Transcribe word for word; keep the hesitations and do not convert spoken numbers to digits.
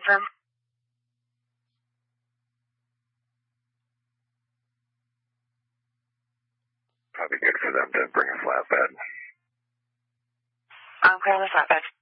confirm? Probably good for them to bring a flatbed. I'm clear on the flatbed.